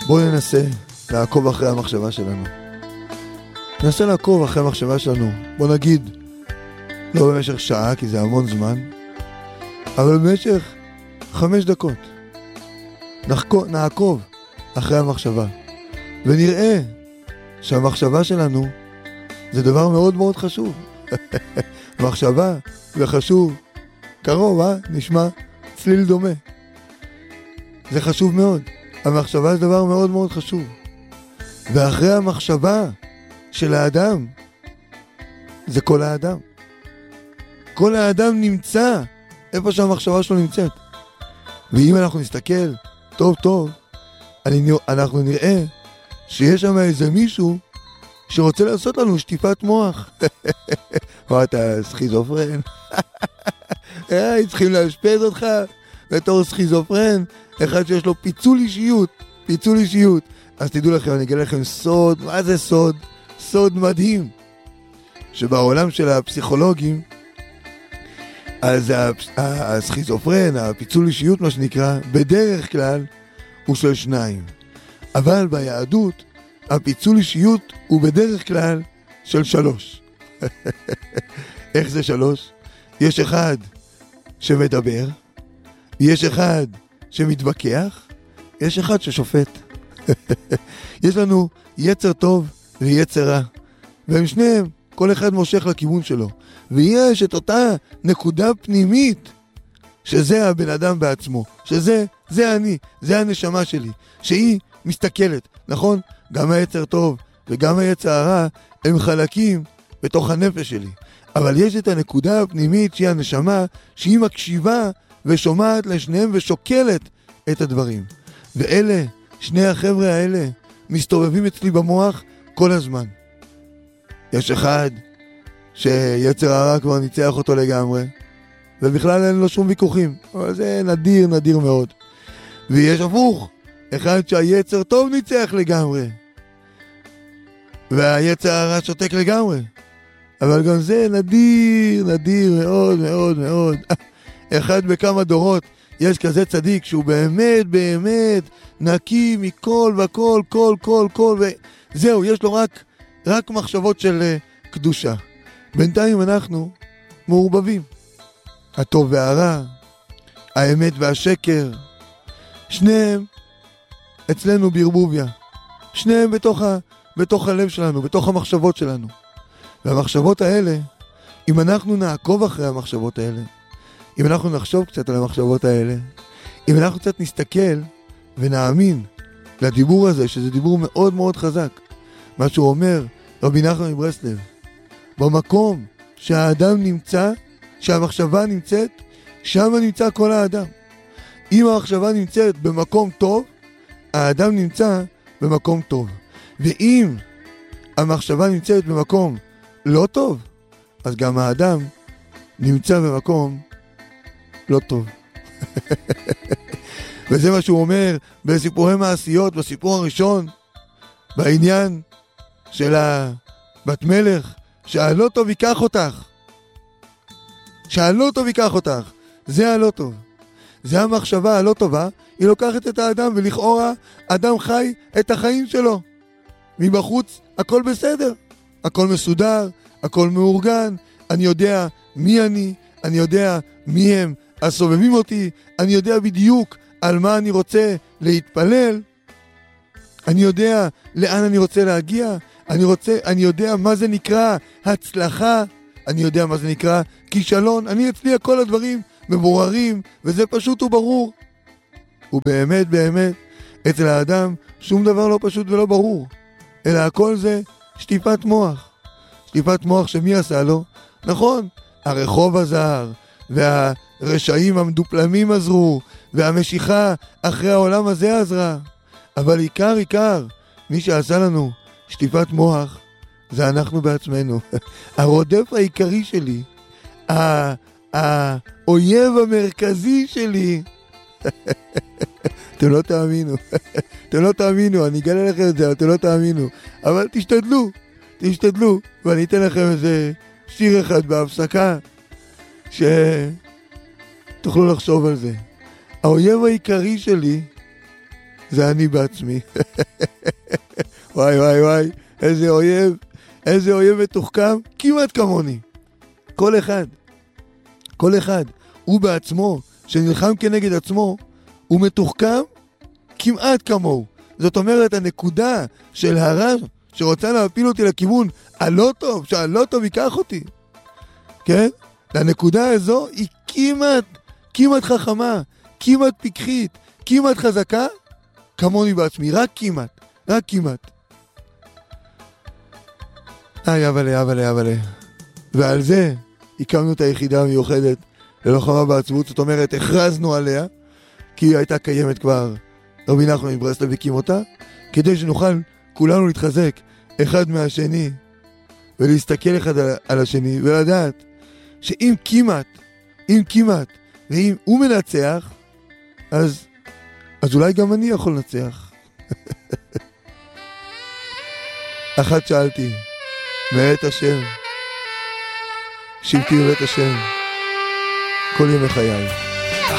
בואו ננסה לעקוב אחרי המחשבה שלנו. ננסה לעקוב אחרי המחשבה שלנו. בוא נגיד, לא במשך שעה, כי זה המון זמן, אבל במשך 5 דקות. נעקוב אחרי המחשבה, ונראה שהמחשבה שלנו זה דבר מאוד מאוד חשוב. מחשבה וחשוב, קרוב, נשמע צליל דומה. זה חשוב מאוד. המחשבה זה דבר מאוד מאוד חשוב. ואחרי המחשבה של האדם, זה כל האדם. כל האדם נמצא איפה שהמחשבה שלו נמצאת. ואם אנחנו נסתכל טוב טוב, אנחנו נראה שיש שם איזה מישהו שרוצה לעשות לנו שטיפת מוח. אתה סכיזופרן. צריכים להשפז אותך בתור סכיזופרן, אחד שיש לו פיצול אישיות. אז תדעו לכם, אני אגלה לכם סוד. מה זה סוד? סוד מדהים. שבעולם של הפסיכולוגים, אז הסכיזופרן, הפיצול אישיות מה שנקרא, בדרך כלל הוא של 2. אבל ביהדות, הפיצול אישיות הוא בדרך כלל של 3. איך זה 3? יש אחד שמדבר, יש אחד שמתווכח, יש אחד ששופט. יש לנו יצר טוב ויצר רע, והם שניהם, כל אחד מושך לכיוון שלו. ויש את אותה נקודה פנימית, שזה הבן אדם בעצמו, זה אני, זה הנשמה שלי, שהיא מסתכלת, נכון? גם היצר טוב וגם היצר הרע הם חלקים בתוך הנפש שלי. אבל יש את הנקודה הפנימית שהיא הנשמה, שהיא מקשיבה ושומעת לשניהם ושוקלת את הדברים. ואלה, שני החבר'ה האלה, מסתובבים אצלי במוח כל הזמן. יש אחד שיצר הרע כבר ניצח אותו לגמרי, ובכלל אין לו שום ויכוחים, אבל זה נדיר מאוד. ויש הפוך, אחד שהיצר טוב ניצח לגמרי, והיצר הרע שותק לגמרי. אבל גם זה נדיר מאוד. אחד בכמה דורות יש כזה צדיק שהוא באמת נקי מכל וכל, כל, וזהו, יש לו רק מחשבות של קדושה. בינתיים אנחנו מעורבבים. הטוב והרע, האמת והשקר, שניהם אצלנו בערבוביה. שניהם בתוך הלב שלנו, בתוך המחשבות שלנו. והמחשבות האלה, אם אנחנו נעקוב אחרי המחשבות האלה, אם אנחנו נחשוב קצת על המחשבות האלה, אם אנחנו קצת נסתכל ונאמין לדיבור הזה, שזה דיבור מאוד מאוד חזק, מה שהוא אומר, רבי נחמן מברסלב, במקום שהאדם נמצא, שהמחשבה נמצאת, שם נמצא כל האדם. אם המחשבה נמצאת במקום טוב, האדם נמצא במקום טוב. ואם המחשבה נמצאת במקום לא טוב, אז גם האדם נמצא במקום לא טוב. וזה מה שהוא אומר בסיפורי מעשיות, בסיפור הראשון, בעניין של הבת מלך, שהלא טוב ייקח אותך. שהלא טוב ייקח אותך. זה הלא טוב. זה המחשבה הלא טובה, היא לוקחת את האדם, ולכאורה אדם חי את החיים שלו. מבחוץ הכל בסדר, הכל מסודר, הכל מאורגן, אני יודע מי אני יודע מי הם הסובבים אותי, אני יודע בדיוק על מה אני רוצה להתפלל, אני יודע לאן אני רוצה להגיע, אני יודע מה זה נקרא הצלחה, אני יודע מה זה נקרא כישלון, אני אצלי כל הדברים מבוררים, וזה פשוט וברור. ובאמת, אצל האדם שום דבר לא פשוט ולא ברור, אלא הכל זה שטיפת מוח. שטיפת מוח שמי עשה לו? נכון, הרחוב עזר, והרשעים המדופלמים עזרו, והמשיכה אחרי העולם הזה עזרה. אבל עיקר, מי שעשה לנו שטיפת מוח, זה אנחנו בעצמנו. הרודף העיקרי שלי, האויב המרכזי שלי, אתם לא תאמינו, אני אגלה לכם את זה, אתם לא תאמינו, אבל תשתדלו, ואני אתן לכם איזה שיר אחד בהפסקה, שתוכלו לחשוב על זה. האויב העיקרי שלי זה אני בעצמי. וואי וואי וואי, איזה אויב מתוחכם, כמעט כמוני. כל אחד, הוא בעצמו, שנלחם כנגד עצמו, הוא מתוחכם כמעט כמוהו. זאת אומרת, הנקודה של הרע שרוצה להפיל אותי לכיוון הלא טוב, שהלא טוב ייקח אותי, כן? הנקודה הזו היא כמעט חכמה, כמעט פיקחית, כמעט חזקה, כמוני בעצמי, רק כמעט. אבל. ועל זה הקמנו את היחידה המיוחדת ללוחמה בעצבות, זאת אומרת, הכרזנו עליה, כי היא הייתה קיימת כבר, רבי נחמן מברסלב הקים אותה, כדי שנוכל כולנו להתחזק אחד מהשני, ולהסתכל אחד על השני, ולדעת שאם כמעט, ואם הוא מנצח, אז אולי גם אני יכול לנצח. אחת שאלתי, מאת השם, שבתי בבית השם, כל ימי חיי.